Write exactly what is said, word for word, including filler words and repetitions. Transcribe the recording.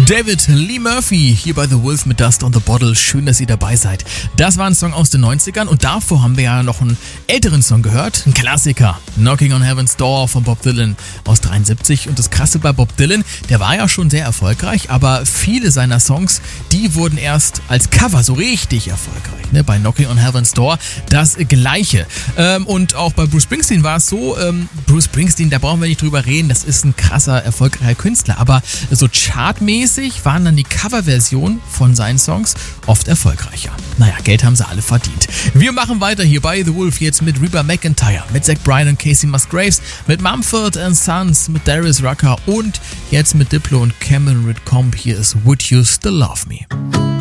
David Lee Murphy hier bei The Wolf mit Dust on the Bottle. Schön, dass ihr dabei seid. Das war ein Song aus den neunzigern und davor haben wir ja noch einen älteren Song gehört. Ein Klassiker. Knocking on Heaven's Door von Bob Dylan aus dreiundsiebzig. Und das Krasse bei Bob Dylan, der war ja schon sehr erfolgreich, aber viele seiner Songs, die wurden erst als Cover so richtig erfolgreich. Ne? Bei Knocking on Heaven's Door das Gleiche. Ähm, und auch bei Bruce Springsteen war es so, ähm, Bruce Springsteen, da brauchen wir nicht drüber reden, das ist ein krasser, erfolgreicher Künstler. Aber so chartmäßig waren dann die Coverversionen von seinen Songs oft erfolgreicher. Naja, Geld haben sie alle verdient. Wir machen weiter hier bei The Wolf jetzt mit Reba McEntire, mit Zach Bryan und Casey Musgraves, mit Mumford and Sons, mit Darius Rucker und jetzt mit Diplo und Cameron Whitcomb. Hier ist Would You Still Love Me?